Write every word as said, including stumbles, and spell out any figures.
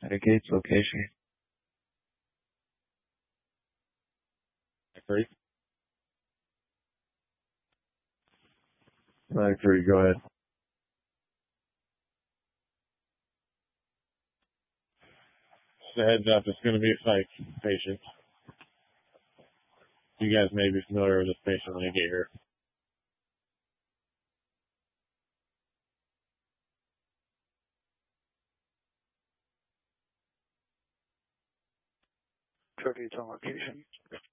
At a Gates location. Three. Nine three, go ahead. Just a heads up, it's going to be a psych patient. You guys may be familiar with this patient when you get here. Turkey on location.